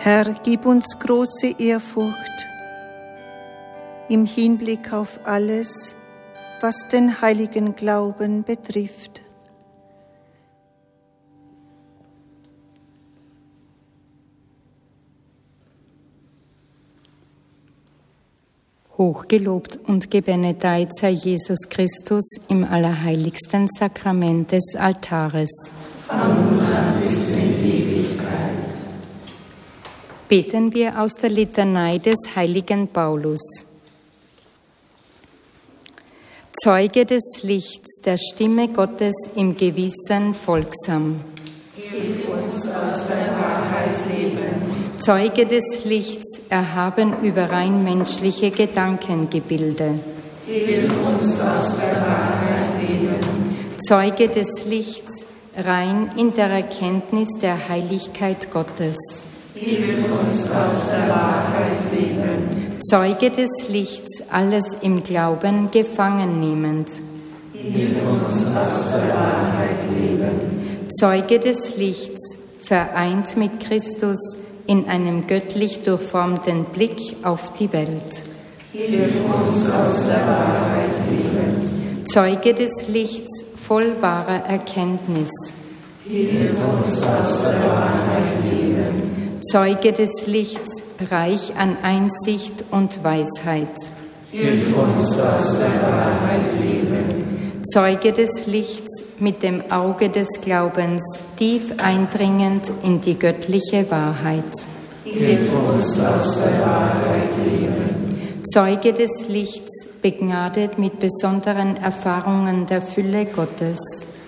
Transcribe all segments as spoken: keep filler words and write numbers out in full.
Herr, gib uns große Ehrfurcht im Hinblick auf alles, was den heiligen Glauben betrifft. Hochgelobt und gebenedeit sei Jesus Christus im allerheiligsten Sakrament des Altares. Von nun an bis in Ewigkeit. Beten wir aus der Litanei des heiligen Paulus. Zeuge des Lichts, der Stimme Gottes im Gewissen folgsam. Hilf uns aus der Wahrheit leben. Zeuge des Lichts, erhaben über rein menschliche Gedankengebilde. Hilf uns aus der Wahrheit leben. Zeuge des Lichts, rein in der Erkenntnis der Heiligkeit Gottes. Hilf uns aus der Wahrheit leben. Zeuge des Lichts, alles im Glauben gefangen nehmend. Hilf uns aus der Wahrheit leben. Zeuge des Lichts, vereint mit Christus in einem göttlich durchformten Blick auf die Welt. Hilf uns aus der Wahrheit leben. Zeuge des Lichts, voll wahrer Erkenntnis. Hilf uns aus der Wahrheit leben. Zeuge des Lichts, reich an Einsicht und Weisheit. Hilf uns aus der Wahrheit leben. Zeuge des Lichts, mit dem Auge des Glaubens tief eindringend in die göttliche Wahrheit. Hilf uns aus der Wahrheit leben. Zeuge des Lichts, begnadet mit besonderen Erfahrungen der Fülle Gottes.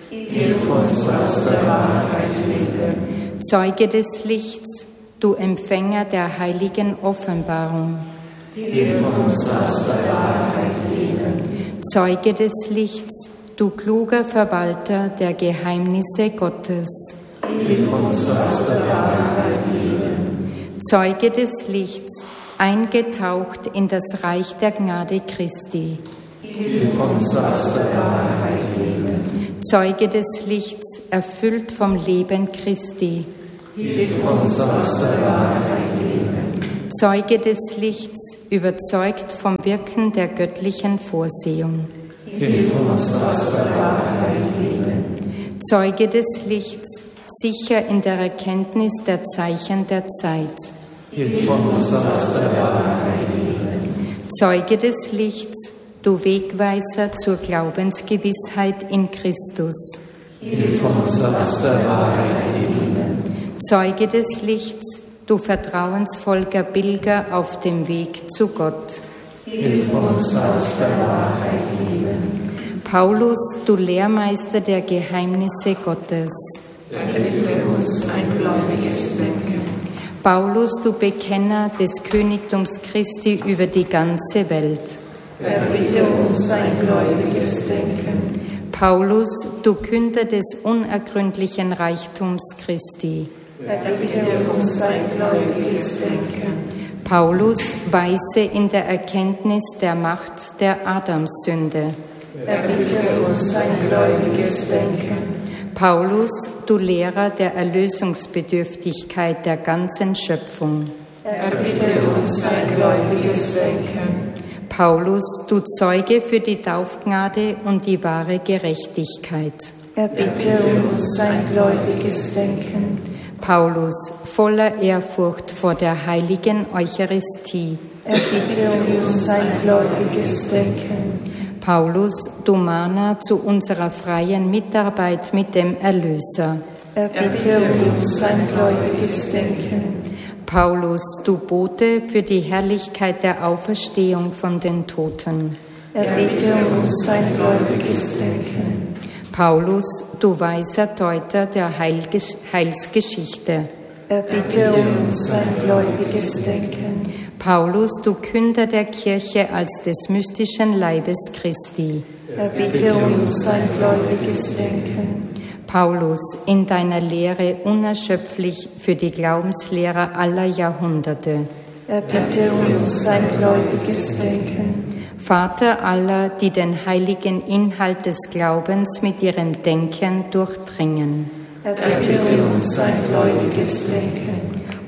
Hilf uns aus der Wahrheit leben. Zeuge des Lichts, du Empfänger der heiligen Offenbarung. Hilf uns aus der Wahrheit leben. Zeuge des Lichts, du kluger Verwalter der Geheimnisse Gottes. Hilf uns aus der Wahrheit leben. Zeuge des Lichts, eingetaucht in das Reich der Gnade Christi. Hilf uns aus der Wahrheit leben. Zeuge des Lichts, erfüllt vom Leben Christi. Hilf uns aus der Wahrheit leben. Zeuge des Lichts, überzeugt vom Wirken der göttlichen Vorsehung. Hilf uns aus der Wahrheit leben. Zeuge des Lichts, sicher in der Erkenntnis der Zeichen der Zeit. Hilf uns aus der Wahrheit leben. Zeuge des Lichts, du Wegweiser zur Glaubensgewissheit in Christus. Hilf uns aus der Wahrheit leben. Zeuge des Lichts, du vertrauensvoller Pilger auf dem Weg zu Gott. Hilf uns aus der Wahrheit leben. Paulus, du Lehrmeister der Geheimnisse Gottes. Erbitte uns ein gläubiges Denken. Paulus, du Bekenner des Königtums Christi über die ganze Welt. Erbitte uns ein gläubiges Denken. Paulus, du Künder des unergründlichen Reichtums Christi. Erbitte uns ein gläubiges Denken. Paulus, Weise in der Erkenntnis der Macht der Adamssünde. Erbitte uns ein gläubiges Denken. Paulus, du Lehrer der Erlösungsbedürftigkeit der ganzen Schöpfung. Erbitte uns ein gläubiges Denken. Paulus, du Zeuge für die Taufgnade und die wahre Gerechtigkeit. Erbitte uns ein gläubiges Denken. Paulus, voller Ehrfurcht vor der heiligen Eucharistie. Erbitte uns ein gläubiges Denken. Paulus, du Mahner zu unserer freien Mitarbeit mit dem Erlöser. Erbitte uns ein gläubiges Denken. Paulus, du Bote für die Herrlichkeit der Auferstehung von den Toten. Erbitte uns ein gläubiges Denken. Paulus, du weiser Deuter der Heilges- Heilsgeschichte. Erbitte uns ein gläubiges Denken. Paulus, du Künder der Kirche als des mystischen Leibes Christi. Erbitte uns ein gläubiges Denken. Paulus, in deiner Lehre unerschöpflich für die Glaubenslehrer aller Jahrhunderte. Erbitte uns ein gläubiges Denken. Vater aller, die den heiligen Inhalt des Glaubens mit ihrem Denken durchdringen. Erbitte uns ein gläubiges Denken.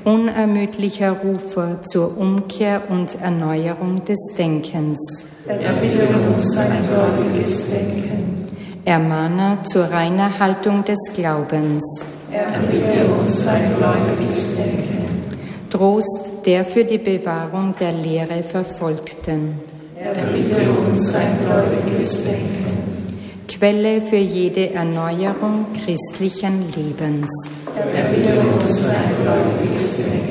unermüdlicher Rufer zur Umkehr und Erneuerung des Denkens. Erbitte uns sein gläubiges Denken. Ermahner zur reiner Haltung des Glaubens. Erbitte uns sein gläubiges Denken. Trost der für die Bewahrung der Lehre Verfolgten. Erbitte uns sein gläubiges Denken. Quelle für jede Erneuerung christlichen Lebens. Erbitte uns sein gläubiges Denken.